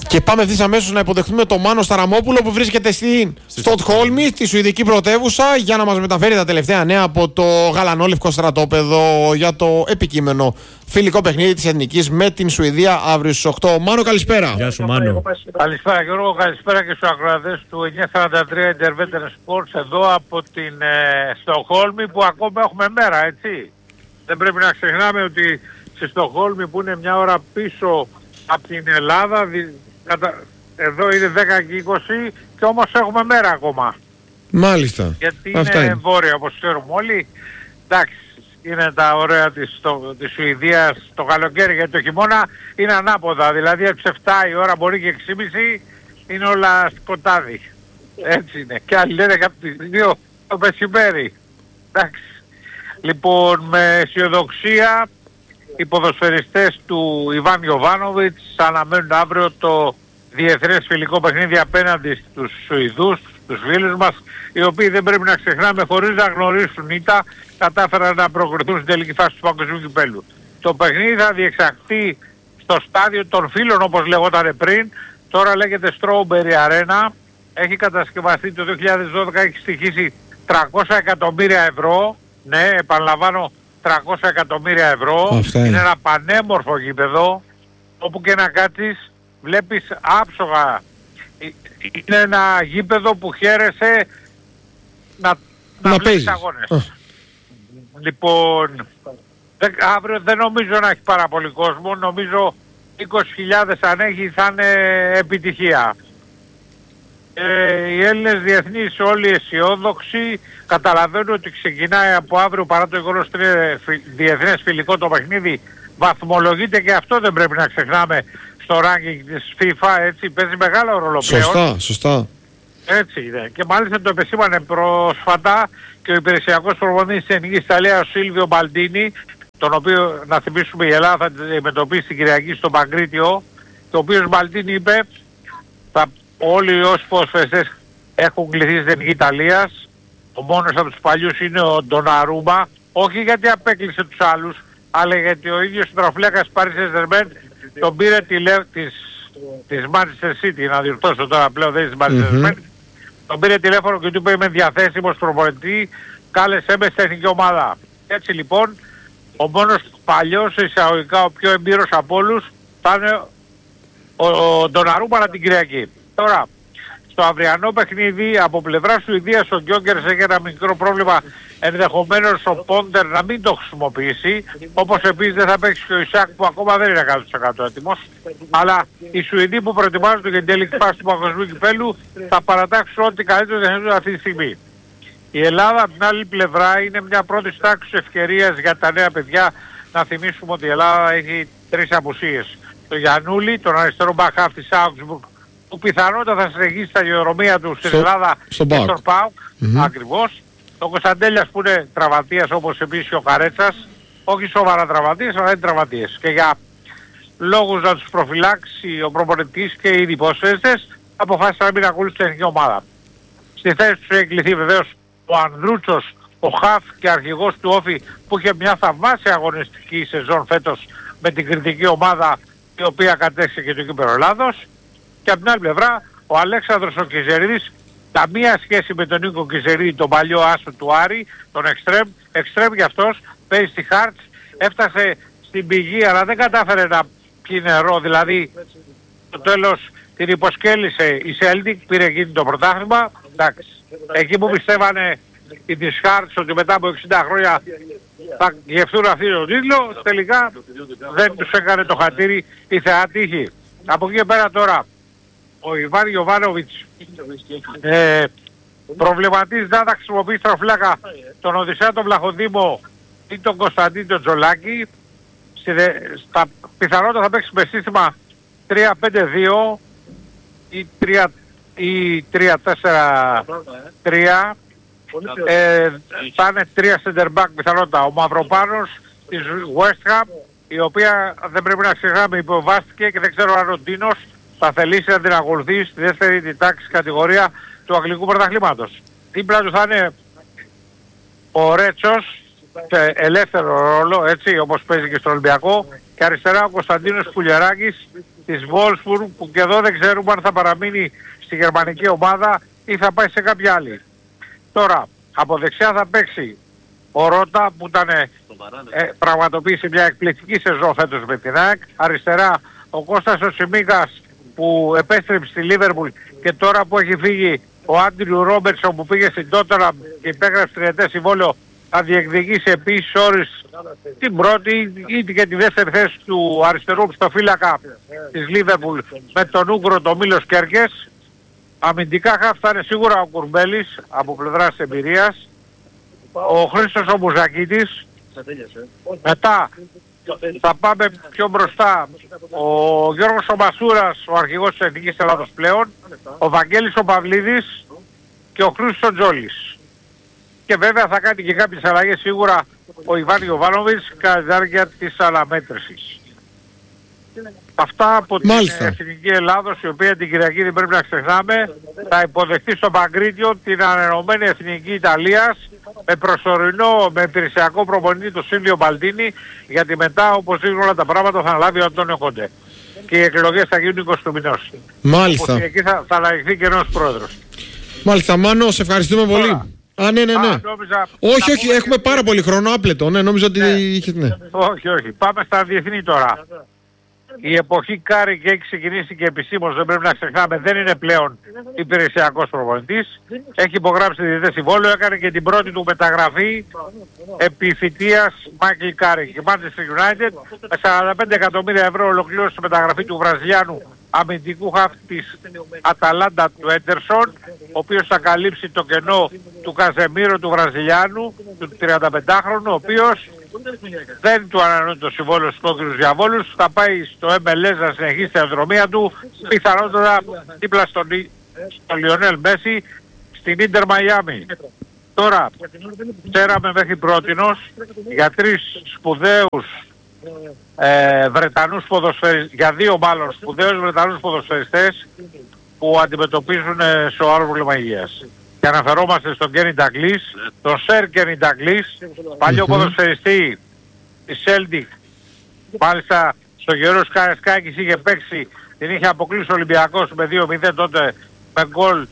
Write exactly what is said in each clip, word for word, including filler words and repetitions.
Και πάμε ευθύς αμέσως να υποδεχτούμε τον Μάνο Σταραμόπουλο που βρίσκεται στην Στοκχόλμη, στη σουηδική πρωτεύουσα, για να μας μεταφέρει τα τελευταία νέα από το γαλανόλευκο στρατόπεδο για το επικείμενο φιλικό παιχνίδι της Εθνικής με την Σουηδία αύριο στις οκτώ. Μάνο, καλησπέρα. Γεια σου, Μάνο. Καλησπέρα Γιώργο, καλησπέρα και στους ακροατές του εννιακόσια σαράντα τρία Intervention Sports εδώ από την ε, Στοκχόλμη, που ακόμα έχουμε μέρα, έτσι. Δεν πρέπει να ξεχνάμε ότι στη Στοκχόλμη, που είναι μια ώρα πίσω από την Ελλάδα, δι, κατα, εδώ είναι δέκα και είκοσι και όμως έχουμε μέρα ακόμα. Μάλιστα. Γιατί Αυτά είναι, είναι βόρεια, όπως ξέρουμε όλοι. Εντάξει, είναι τα ωραία της, το, της Σουηδίας το καλοκαίρι, γιατί το χειμώνα είναι ανάποδα. Δηλαδή από τις επτά η ώρα, μπορεί και έξι και μισή, είναι όλα σκοτάδι. Έτσι είναι. Και άλλοι λένε από τις δύο το μεσημέρι. Εντάξει. Λοιπόν, με αισιοδοξία οι ποδοσφαιριστές του Ιβάν Γιοβάνοβιτς αναμένουν αύριο το διεθνές φιλικό παιχνίδι απέναντι στους Σουηδούς, τους φίλους μας, οι οποίοι, δεν πρέπει να ξεχνάμε, χωρίς να γνωρίσουν ήττα, κατάφεραν να προκριθούν στην τελική φάση του Παγκοσμίου Κυπέλλου. Το παιχνίδι θα διεξαχθεί στο στάδιο των φίλων, όπως λεγόταν πριν, τώρα λέγεται Strawberry Arena. Έχει κατασκευαστεί το δύο χιλιάδες δώδεκα, έχει στοιχήσει τριακόσια εκατομμύρια ευρώ. Ναι, επαναλαμβάνω, τριακόσια εκατομμύρια ευρώ. Αυτά είναι. είναι ένα πανέμορφο γήπεδο, όπου και να κάτσεις βλέπεις άψογα. Είναι ένα γήπεδο που χαίρεσαι να, να, να βλέπεις αγώνες. Α. Λοιπόν, δε, αύριο δεν νομίζω να έχει πάρα πολύ κόσμο. Νομίζω είκοσι χιλιάδες αν έχει θα είναι επιτυχία. Ε, οι Έλληνες διεθνείς όλοι αισιόδοξοι καταλαβαίνουν ότι ξεκινάει από αύριο, παρά το γεγονός ότι είναι διεθνές φιλικό το παιχνίδι, βαθμολογείται και αυτό, δεν πρέπει να ξεχνάμε, στο ranking της FIFA, έτσι, παίζει μεγάλο ρόλο πλέον. Σωστά, σωστά. Έτσι είναι. Και μάλιστα το επεσήμανε πρόσφατα και ο υπηρεσιακός προπονητής της Εθνικής Ιταλίας, ο Σίλβιο Μπαλντίνι, τον οποίο, να θυμίσουμε, η Ελλάδα θα αντιμετωπίσει την Κυριακή στο Παγκρίτιο, το οποίο Μπαλντίνι είπε, θα, όλοι όσοι ποδοσφαιριστές έχουν κληθεί στην Εθνική Ιταλίας, ο μόνος από τους παλιούς είναι ο Ντοναρούμα, όχι γιατί απέκλεισε τους άλλους, αλλά γιατί ο ίδιος συντροφλέκας Paris Saint-Germain τον πήρε τηλε... της, της Manchester City, να διορθώσω τώρα πλέον, δεν είναι της Manchester City, mm-hmm. τον πήρε τηλέφωνο και του είπε, είμαι διαθέσιμος προπονητή, κάλεσέ με στην εθνική ομάδα. Έτσι λοιπόν, ο μόνος παλιός, εισαγωγικά ο πιο εμπειρος από όλους, θα είναι ο, ο Ντοναρούμα την Κυριακή. Τώρα, στο αυριανό παιχνίδι από πλευρά Σουηδίας, ο Γκιόγκερς έχει ένα μικρό πρόβλημα, ενδεχομένως ο Πόντερ να μην το χρησιμοποιήσει, όπως επίσης δεν θα παίξει και ο Ισάκ, που ακόμα δεν είναι εκατό τοις εκατό έτοιμος, αλλά οι Σουηδοί που προετοιμάζονται για την τελική φάση του Παγκοσμίου Κυπέλλου θα παρατάξουν ό,τι καλύτερο δεν αυτή τη στιγμή. Η Ελλάδα από την άλλη πλευρά είναι μια πρώτη τάξη ευκαιρίας για τα νέα παιδιά. Να θυμίσουμε ότι η Ελλάδα έχει τρεις απουσίες. Το Γιαννούλη, τον αριστερό μπακ της Augsburg, που πιθανότατα θα συνεχίσει τα γεωδρομία του στην στο, Ελλάδα στο και στον ΠΑΟΚ, mm-hmm. ακριβώς. Τον Κωνσταντέλιας που είναι τραυματίας, όπως επίσης ο Καρέτσας, όχι σοβαρά τραυματίες, αλλά είναι τραυματίες. Και για λόγους να τους προφυλάξει ο προπονητής και οι υποσχέστες, αποφάσισαν να μην ακολουθούν την εθνική ομάδα. Στη θέση τους έχει κληθεί βεβαίως ο Ανδρούτσος, ο Χαφ και αρχηγός του Όφη, που είχε μια θαυμάσια αγωνιστική σεζόν φέτος με την κριτική ομάδα, η οποία κατέξε και το κύπελλο Ελλάδος. Και από την άλλη πλευρά ο Αλέξανδρος ο Κιζερίδης, καμία σχέση με τον Νίκο Κιζερίδη, τον παλιό άσο του Άρη, τον Εκστρέμ, Εκστρέμ για αυτός, παίζει στη Χάρτς, έφτασε στην πηγή αλλά δεν κατάφερε να πιει νερό, δηλαδή στο τέλος την υποσκέλισε η Σέλτικ, πήρε εκείνη το πρωτάθλημα. Εντάξει, εκεί που πιστεύανε οι της Χάρτς ότι μετά από εξήντα χρόνια θα γευτούν αυτοί τον τίτλο, τελικά δεν τους έκανε το χατήρι η θεά τύχη. Από εκεί και πέρα τώρα, ο Ιβάν Γιοβάνοβιτς ε, προβληματίζει να θα χρησιμοποιήσει τροφλάκα τον Οδυσσέα τον Βλαχοδήμο ή τον Κωνσταντίν τον Τζολάκη. Στα πιθανότητα θα παίξει με σύστημα τρία πέντε δύο ή τρία τέσσερα τρία. Ε, θα είναι τρία center back πιθανότητα. Ο Μαυροπάνος της West Ham, η οποία δεν πρέπει να ξεχνάμε υποβάστηκε και δεν ξέρω αν ο Ντίνος θα θελήσει να την ακολουθεί στη δεύτερη τη τάξη κατηγορία του Αγγλικού Πρωταθλήματος. Δίπλα του θα είναι ο Ρέτσος σε ελεύθερο ρόλο, έτσι όπως παίζει και στο Ολυμπιακό, και αριστερά ο Κωνσταντίνος Πουλιαράκης της Wolfsburg, που και εδώ δεν ξέρουμε αν θα παραμείνει στη γερμανική ομάδα ή θα πάει σε κάποια άλλη. Τώρα, από δεξιά θα παίξει ο Ρώτα, που ήταν, ε, πραγματοποίησε μια εκπληκτική σεζόν φέτος με την ΑΕΚ. Αριστερά ο Κώστας ο Τσιμίκας, που επέστρεψε στη Λίβερπουλ, και τώρα που έχει φύγει ο Άντριου Ρόμπερτσον, που πήγε στην Τότεναμ και υπέγραψε τριετές συμβόλαιο, θα διεκδικήσει επίσης όρις την πρώτη ή και τη δεύτερη θέση του αριστερού πιστοφύλακα της Λίβερπουλ με τον Ούγκρο τον Μίλος Κέρκες. Αμυντικά χαφ θα είναι σίγουρα ο Κουρμπέλης από πλευράς εμπειρίας, ο Χρήστος ο Μπουζακίτης. Μετά θα πάμε πιο μπροστά, ο Γιώργος ο Μασούρας, ο αρχηγός της Εθνικής Ελλάδος πλέον, ο Βαγγέλης ο Παυλίδης και ο Χρήστος ο Τζόλης. Και βέβαια θα κάνει και κάποιες αλλαγές σίγουρα ο Ιβάν Ιωβάνοβιτς κατά τη διάρκεια της αναμέτρησης. Αυτά από την Μάλιστα. Εθνική Ελλάδος, η οποία την Κυριακή δεν πρέπει να ξεχνάμε, θα υποδεχτεί στο Παγκρίτιο την ανενωμένη Εθνική Ιταλίας με προσωρινό, με υπηρεσιακό προπονητή τον Σίλβιο Μπαλντίνι, γιατί μετά, όπως δείχνουν όλα τα πράγματα, θα αναλάβει ο Αντώνιο Κόντε. Και οι εκλογές θα γίνουν είκοσι του μηνός. Μάλιστα. Όπου εκεί θα, θα αναλυθεί και ένας πρόεδρος. Μάλιστα, Μάνο, σε ευχαριστούμε πολύ. Τώρα. Α, ναι, ναι, ναι. Α, νόμιζα, όχι, να όχι, πούμε έχουμε και- πάρα πολύ χρόνο άπλετο. Ναι, νόμιζα ότι Ναι. είχε. Ναι. Όχι, όχι. Πάμε στα διεθνή τώρα. Η εποχή Κάρικ έχει ξεκινήσει και επισήμως, δεν πρέπει να ξεχνάμε, δεν είναι πλέον υπηρεσιακός προπονητής. Έχει υπογράψει διαιτητές συμβόλαιο, έκανε και την πρώτη του μεταγραφή επί θητείας Μάικλ Κάρικ. Η Manchester United με σαράντα πέντε εκατομμύρια ευρώ ολοκλήρωσε τη μεταγραφή του Βραζιλιάνου αμυντικού χαφ της Αταλάντα του Έντερσον, ο οποίος θα καλύψει το κενό του Καζεμίρο του Βραζιλιάνου, του τριανταπεντάχρονου, ο οποίος δεν του ανανεώνει το συμβόλαιο στους κόκκινους διαβόλους, θα πάει στο εμ ελ ες να συνεχίσει την αδρομία του, πιθανότατα δίπλα στον, στον Λιονέλ Μέση στην Ίντερ Μαϊάμι. Τώρα, ξέραμε μέχρι πρότινος για τρεις σπουδαίους ε, Βρετανούς ποδοσφαιριστές, για δύο μάλλον σπουδαίους Βρετανούς ποδοσφαιριστές που αντιμετωπίζουν ε, σοβαρό πρόβλημα υγείας. Και αναφερόμαστε στον Κένι Νταγκλής, τον Σερ Κένι Νταγκλής, παλιό ποδοσφαιριστή της Celtic. Μάλιστα στο Γερός Καρεσκάκης είχε παίξει, την είχε αποκλείσει ο Ολυμπιακός με δύο μηδέν τότε με γκολ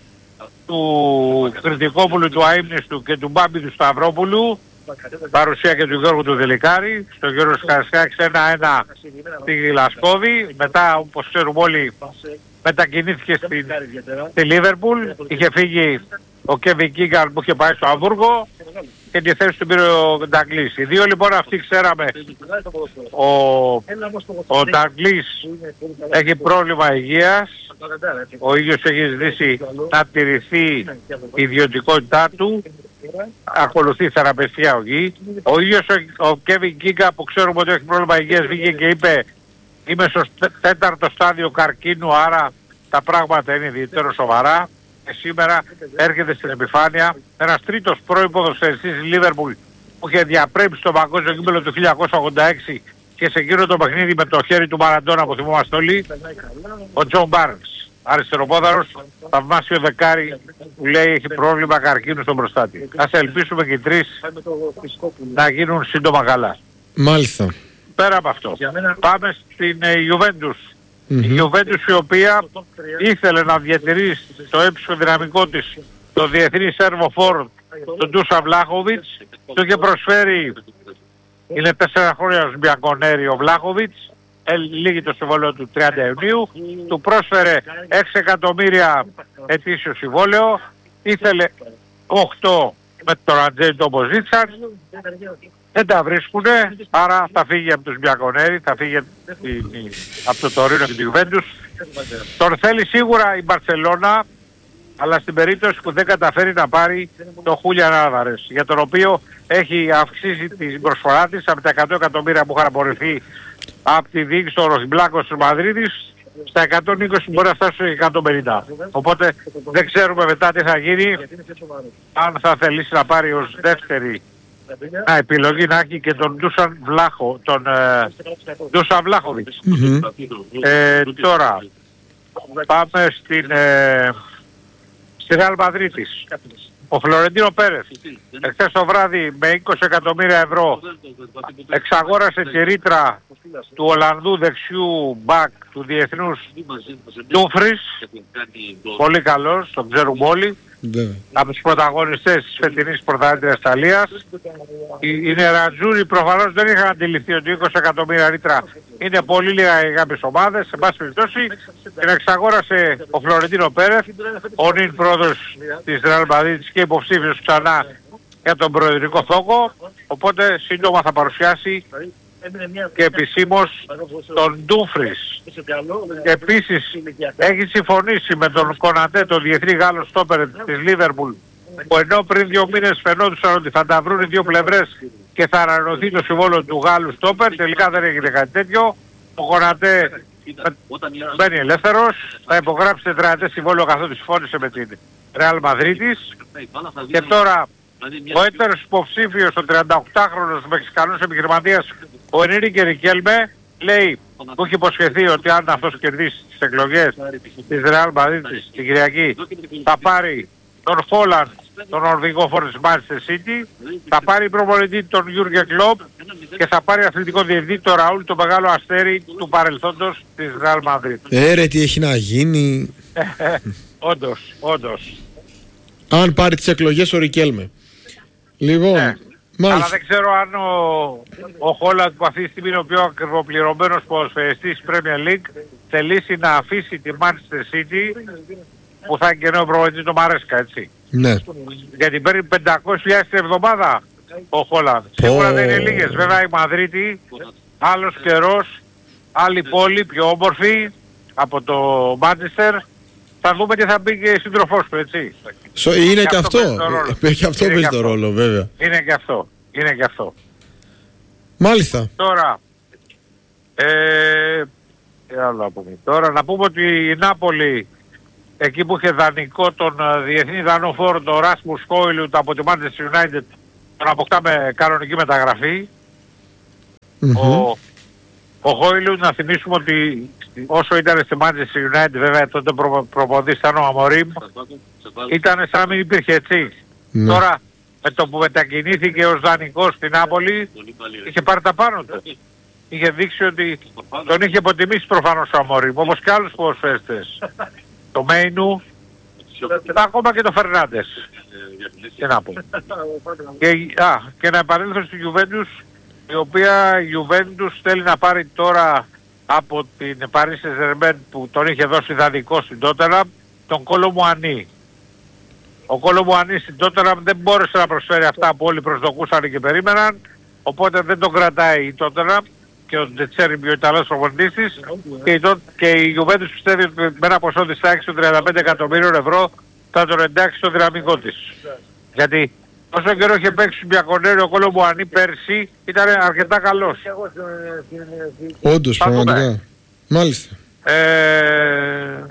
του Κρητικόπουλου, του Αΐμνηστου και του Μπάμπη του Σταυρόπουλου, παρουσία και του Γιώργου του Δηλικάρη. Στο Γερός Καρεσκάκης ένα ένα στη Γλασκόβη. Μετά, όπως ξέρουμε όλοι, μετακινήθηκε στη, στη Λίβερπουλ. Είχε φύγει ο Κέβιν Κίγκαν που είχε πάει στο Αμβούργο και τη θέση του πήρε ο Νταγκλής. Οι δύο λοιπόν αυτοί ξέραμε, ο, ο Νταγκλής έχει πρόβλημα υγείας, ο ίδιος έχει ζητήσει να τηρηθεί η ιδιωτικότητά του, ακολουθεί θεραπευτική αγωγή. Ο ίδιος ο, ο Κέβιν Κίγκα, που ξέρουμε ότι έχει πρόβλημα υγείας, βγήκε και είπε είμαι στο τέταρτο στάδιο καρκίνου, άρα τα πράγματα είναι ιδιαίτερα σοβαρά. Και σήμερα έρχεται στην επιφάνεια ένας τρίτος πρώην ποδοσφαιριστής της Λίβερπουλ που είχε διαπρέψει στο παγκόσμιο κύπελλο του χίλια εννιακόσια ογδόντα έξι και σε εκείνο το παιχνίδι με το χέρι του Μαραντόνα που θυμόμαστε όλοι, ο Τζον Μπάρνς, αριστεροπόδαρος, θαυμάσιο δεκάρι που λέει έχει πρόβλημα καρκίνου στον προστάτη. Ας ελπίσουμε και οι τρεις να γίνουν σύντομα καλά. Μάλιστα. Πέρα από αυτό, πάμε στην ε, Juventus. Mm-hmm. Η Juventus, η οποία ήθελε να διατηρήσει το έψυχο δυναμικό της το διεθνή Σέρβο Φόρ, τον Ντούσαν Βλάχοβιτς, του είχε προσφέρει, είναι τέσσερα χρόνια ως Μπιακονέρη ο Βλάχοβιτς, λύγει το συμβόλαιο του τριάντα Ιουνίου, του πρόσφερε έξι εκατομμύρια ετήσιο συμβόλαιο, ήθελε οκτώ με τον Ατζέντο όπως ζήτησαν, δεν τα βρίσκουνε, άρα θα φύγει από τους Μπιακονέρη, θα φύγει από το Τωρίνο και τη Γιουβέντους. Τον θέλει σίγουρα η Μπαρσελόνα, αλλά στην περίπτωση που δεν καταφέρει να πάρει το Χούλιαν Άλβαρες, για τον οποίο έχει αυξήσει την προσφορά της από τα εκατό εκατομμύρια που είχαν απορριφθεί από τη διοίκηση των Ροσμπλάκος της Μαδρίτης, στα εκατόν είκοσι μπορεί να φτάσει στους εκατόν πενήντα. Οπότε δεν ξέρουμε μετά τι θα γίνει, αν θα θελήσει να πάρει ως δεύτερη να επιλογή να έχει και τον Ντούσαν Βλάχο, τον ε, Ντούσαν Βλάχοβιτς. Mm-hmm. Ε, τώρα πάμε στην, ε, στη Ρεάλ Μαδρίτης. Ο Φλωρεντίνο Πέρεθ εχθές το βράδυ με είκοσι εκατομμύρια ευρώ εξαγόρασε τη ρήτρα του Ολλανδού δεξιού μπακ του διεθνούς Ντούμφρις. Πολύ καλός, τον ξέρουμε όλοι. Από τους πρωταγωνιστές της φετινής πρωταθλήτριας Ιταλίας. Οι νερατζούροι προφανώς δεν είχαν αντιληφθεί ότι είκοσι εκατομμύρια ρήτρα είναι πολύ λίγα για κάποιες ομάδες. Σε πάση περιπτώσει την εξαγόρασε ο Φλωρεντίνο Πέρεθ, ο νυν πρόεδρος της Ρεάλ Μαδρίτης και υποψήφιος ξανά για τον προεδρικό θόκο. Οπότε σύντομα θα παρουσιάσει και επισήμως τον Ντούμφρις. Και επίσης έχει συμφωνήσει με τον Κονατέ, τον διεθνή Γάλλο στόπερ της Λίβερπουλ, που ενώ πριν δύο μήνες φαινόντουσαν ότι θα τα βρουν οι δύο πλευρές και θα ανανεωθεί το συμβόλαιο του Γάλλου στόπερ, τελικά δεν έγινε κάτι τέτοιο. Ο Κονατέ μπαίνει ελεύθερος, θα υπογράψει τετραετές συμβόλαιο καθότι συμφώνησε με την Ρεάλ Μαδρίτης. Και τώρα ο έτερος υποψήφιος, ο τριανταοκτάχρονος Μεξικανός επιχειρηματίας, ο Ενρίκε Ρικέλμε, λέει, που έχει υποσχεθεί ότι αν αυτός κερδίσει τις εκλογές της Ρεάλ Μαδρίτης την Κυριακή, θα πάρει τον Χόλαντ, τον Νορβηγό φόρο της Manchester City, θα πάρει προπονητή τον Γιούργεν Κλοπ και θα πάρει αθλητικό διευθυντή τον Ραούλ, το μεγάλο αστέρι του παρελθόντος της Ρεάλ Μαδρίτης. Ε, ρε, τι έχει να γίνει. Όντως, όντως. Αν πάρει τις εκλογές ο Ρικέλμε. Λοιπόν, ναι. Αλλά δεν ξέρω αν ο, ο Χόλαντ, που αυτή τη στιγμή είναι ο πιο ακριβοπληρωμένος ποδοσφαιριστής Premier League, θελήσει να αφήσει τη Manchester City, που θα είναι και νέο προπονητή το Μαρέσκα, έτσι. Ναι. Γιατί παίρνει πεντακόσιες χιλιάδες την εβδομάδα ο Χόλαντ. Oh. Σίγουρα δεν είναι λίγες. Βέβαια η Μαδρίτη, άλλος καιρός, άλλη πόλη, πιο όμορφη από το Μάντσεστερ. Θα δούμε τι θα μπει και σύντροφός του, έτσι. So, είναι και αυτό. Και αυτό παίζει το ρόλο, βέβαια. Είναι και αυτό. Είναι και αυτό. Μάλιστα. Τώρα, ε, άλλο να πούμε. Τώρα να πούμε ότι η Νάπολη, εκεί που είχε δανεικό τον διεθνή δανόφορο, τον Ράσμους Χόιλουντ από τη Manchester United, τον αποκτά με κανονική μεταγραφή. Mm-hmm. Ο, ο Χόιλουντ, να θυμίσουμε ότι όσο ήταν στη Manchester United, βέβαια τότε προ, προπονητής ήταν ο Αμορίμ, ήταν σαν να μην υπήρχε, έτσι. Mm. Τώρα με το που μετακινήθηκε ως δανεικός στην Νάπολη, είχε πάρει τα πάνω του. Είχε δείξει ότι τον είχε υποτιμήσει προφανώς ο Αμορίμ, όπως και άλλους ποδοσφαιριστές. Το Μέινου, ακόμα και το Φερνάντες. Τι να πω. Και, α, και να επανέλθω στη Juventus, η οποία η Juventus θέλει να πάρει τώρα από την Paris Saint-Germain, που τον είχε δώσει δανεικό στην Tottenham, τον Κολομουανί. Ο Κολομουανί στην Tottenham δεν μπόρεσε να προσφέρει αυτά που όλοι προσδοκούσαν και περίμεναν, οπότε δεν τον κρατάει η Tottenham και ο Ντετσέρι, ο Ιταλός προπονητής της, και η, και η Juventus πιστεύει ότι με ένα ποσό της τάξης των τριάντα πέντε εκατομμύριων ευρώ θα τον εντάξει στο δυναμικό της. Γιατί όσο καιρό είχε παίξει μια κονέρι ο Κολομουανί πέρσι, ήταν αρκετά καλός. Όντως, πραγματικά. Μάλιστα. Ε...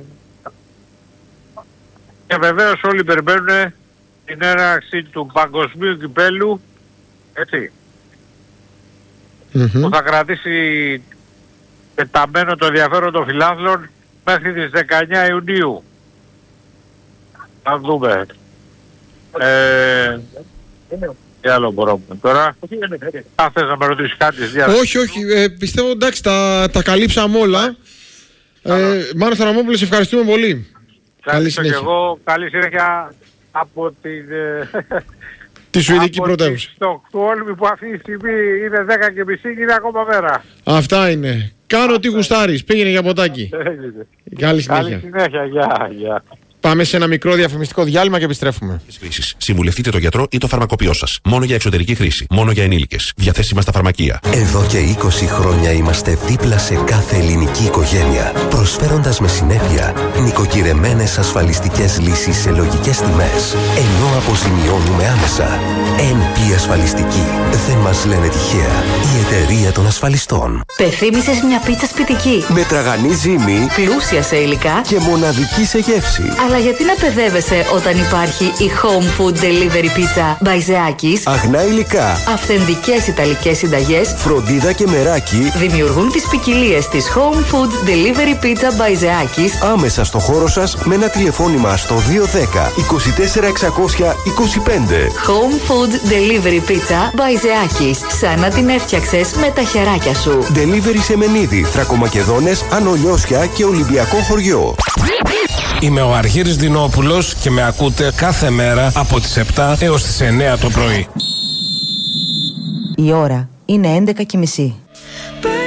Και βεβαίως όλοι περιμένουν την έναρξη του παγκοσμίου κυπέλου, έτσι, mm-hmm. που θα κρατήσει πεταμένο το ενδιαφέρον των φιλάθλων μέχρι τις δεκαεννιά Ιουνίου. Θα δούμε. Ε... Τι άλλο μπορώ να πούμε τώρα. Αν θες να με ρωτήσεις κάτι. Όχι, όχι. Ε, πιστεύω εντάξει τα, τα καλύψαμε όλα. Ε, Μάνο Θαραμόπουλος, ευχαριστούμε πολύ. Καλή συνέχεια. Και εγώ καλή συνέχεια από την... τη Σουηδική πρωτεύουσα. Στο Στοκχόλμη, που αυτή τη στιγμή είναι δέκα και μισή και είναι ακόμα μέρα. Αυτά είναι. Κάνω τι γουστάρεις. Πήγαινε για ποτάκι. Καλή συνέχεια. Καλή συνέχεια. Γεια, γεια. Πάμε σε ένα μικρό διαφημιστικό διάλειμμα και επιστρέφουμε. Συμβουλευτείτε τον γιατρό ή το φαρμακοποιό σας. Μόνο για εξωτερική χρήση. Μόνο για ενήλικες. Διαθέσιμα στα φαρμακεία. Εδώ και είκοσι χρόνια είμαστε δίπλα σε κάθε ελληνική οικογένεια, προσφέροντας με συνέπεια νοικοκυρεμένες ασφαλιστικές λύσεις σε λογικές τιμές, ενώ αποζημιώνουμε άμεσα. εν πι Ασφαλιστική. Δεν μας λένε τυχαία. Η εταιρεία των ασφαλιστών. Πεθύμησες μια πίτσα σπιτική. Με τραγανή ζύμη, πλούσια σε υλικά και μοναδική σε γεύση. Αλλά γιατί να παιδεύεσαι όταν υπάρχει η Home Food Delivery Pizza by Zeakis? Αγνά υλικά, αυθεντικές ιταλικές συνταγές, φροντίδα και μεράκι δημιουργούν τις ποικιλίες της Home Food Delivery Pizza by Zeakis άμεσα στο χώρο σας με ένα τηλεφώνημα στο δύο δέκα είκοσι τέσσερα εξακόσια είκοσι πέντε. Home Food Delivery Pizza by Zeakis. Σαν να την έφτιαξες με τα χεράκια σου. Delivery σε Μενίδη, Θρακομακεδόνες, Ανολιώσια και Ολυμπιακό χωριό. Είμαι ο Αργύρης Δινόπουλος και με ακούτε κάθε μέρα από τις επτά έως τις εννέα το πρωί. Η ώρα είναι έντεκα και μισή.